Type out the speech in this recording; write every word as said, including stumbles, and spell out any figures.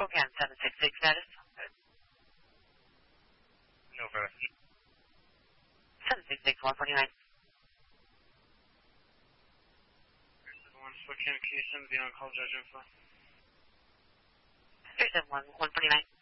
Spokane seven six six status. No further. seven six six one forty-nine. one Spokane, K seven, be on call, judge info. three seven one one forty-nine.